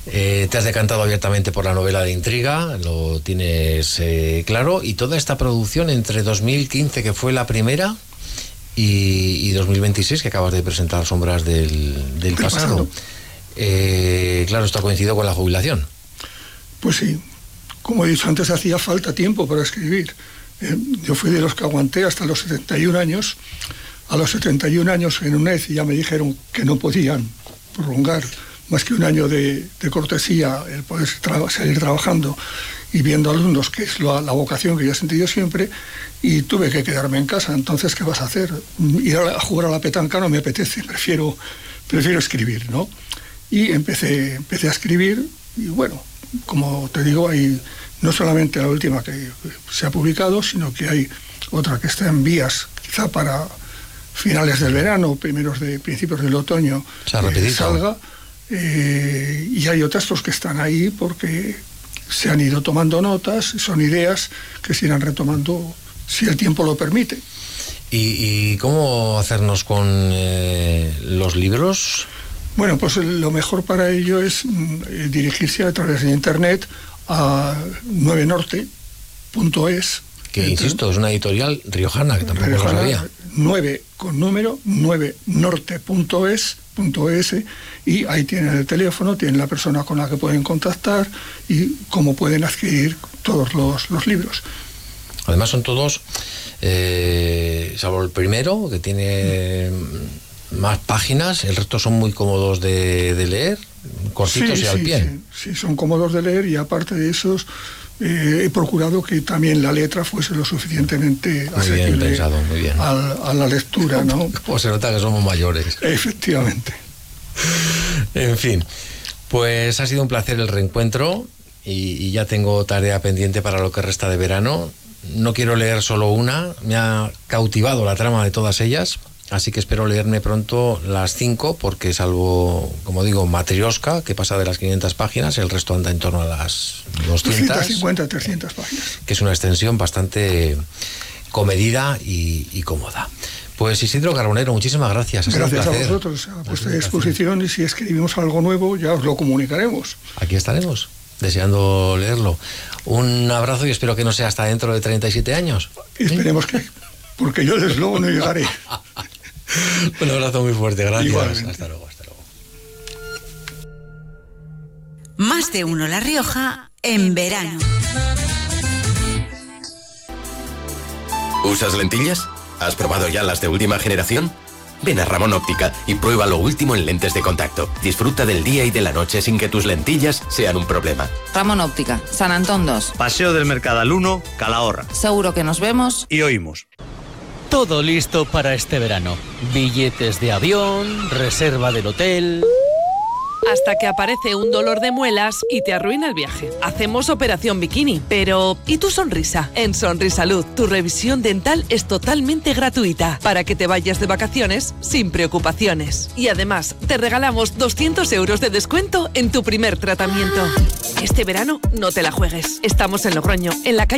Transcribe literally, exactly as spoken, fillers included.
Eh, te has decantado abiertamente por la novela de intriga, lo tienes eh, claro, y toda esta producción entre dos mil quince, que fue la primera, y, y dos mil veintiséis, que acabas de presentar, Sombras del, del pasado. Eh, claro, esto ha coincidido con la jubilación. Pues sí, como he dicho antes, hacía falta tiempo para escribir. Eh, yo fui de los que aguanté hasta los setenta y un años. A los setenta y un años en UNED ya me dijeron que no podían prolongar más que un año de, de cortesía, el poder tra- seguir trabajando y viendo alumnos, que es la, la vocación que yo he sentido siempre, y tuve que quedarme en casa. Entonces, ¿qué vas a hacer? Ir a, a jugar a la petanca no me apetece, prefiero, prefiero escribir, ¿no? Y empecé, empecé a escribir, y bueno, como te digo, hay no solamente la última que se ha publicado, sino que hay otra que está en vías, quizá para finales del verano, primeros de principios del otoño, eh, salga. Eh, y hay otras pues, que están ahí porque se han ido tomando notas, son ideas que se irán retomando si el tiempo lo permite. ¿Y, y cómo hacernos con eh, los libros? Bueno, pues lo mejor para ello es mm, dirigirse a través de internet a nueve norte punto es. Que, insisto, es una editorial riojana, que tampoco riojana, lo sabía. nueve con número, nueve norte punto es. .es, y ahí tienen el teléfono, tienen la persona con la que pueden contactar y cómo pueden adquirir todos los, los libros. Además son todos, eh, salvo el primero, que tiene más páginas, el resto son muy cómodos de, de leer, cortitos sí, y al sí, pie. Sí, sí, son cómodos de leer, y aparte de esos eh, he procurado que también la letra fuese lo suficientemente muy bien pensado, muy bien. A, a la lectura, ¿no? Como se nota que somos mayores. Efectivamente. En fin, pues ha sido un placer el reencuentro, y, y ya tengo tarea pendiente para lo que resta de verano. No quiero leer solo una, me ha cautivado la trama de todas ellas, así que espero leerme pronto las cinco, porque salvo, como digo, Matrioska, que pasa de las quinientas páginas, el resto anda en torno a las doscientas. doscientas cincuenta, trescientas páginas. Que es una extensión bastante comedida y, y cómoda. Pues Isidro Carbonero, muchísimas gracias. Ha gracias a vosotros, a vuestra disposición, y si escribimos algo nuevo ya os lo comunicaremos. Aquí estaremos, deseando leerlo. Un abrazo y espero que no sea hasta dentro de treinta y siete años. Esperemos que, porque yo desde luego no llegaré. Un abrazo muy fuerte, gracias. Igualmente. Hasta luego, hasta luego. Más de uno La Rioja en verano. ¿Usas lentillas? ¿Has probado ya las de última generación? Ven a Ramón Óptica y prueba lo último en lentes de contacto. Disfruta del día y de la noche sin que tus lentillas sean un problema. Ramón Óptica, San Antón dos. Paseo del Mercadal uno, Calahorra. Seguro que nos vemos y oímos. Todo listo para este verano. Billetes de avión, reserva del hotel... Hasta que aparece un dolor de muelas y te arruina el viaje. Hacemos operación bikini, pero ¿y tu sonrisa? En Sonrisalud, tu revisión dental es totalmente gratuita para que te vayas de vacaciones sin preocupaciones. Y además, te regalamos doscientos euros de descuento en tu primer tratamiento. Este verano no te la juegues. Estamos en Logroño, en la calle